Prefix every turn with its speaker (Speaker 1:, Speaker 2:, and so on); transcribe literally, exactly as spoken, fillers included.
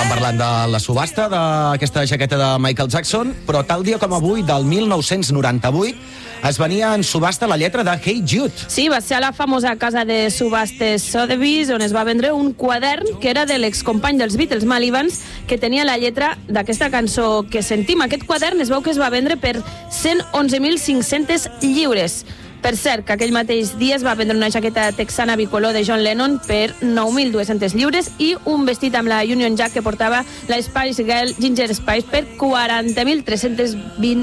Speaker 1: estàvem parlant de la subhasta d'aquesta jaqueta de Michael Jackson, però tal dia com avui, del mil nou-cents noranta-vuit, es venia en subhasta la lletra de Hey Jude.
Speaker 2: Sí, va ser a la famosa casa de subhastes Sotheby's, on es va vendre un quadern que era de l'excompany dels Beatles, Mal Evans, que tenia la lletra d'aquesta cançó que sentim. Aquest quadern es veu que es va vendre per cent onze mil cinc-cents lliures. Per cert, que aquell mateix dia es va vendre una jaqueta texana bicolor de John Lennon per nou mil dues-centes lliures i un vestit amb la Union Jack que portava la Spice Girl Ginger Spice per quaranta mil tres-cents vint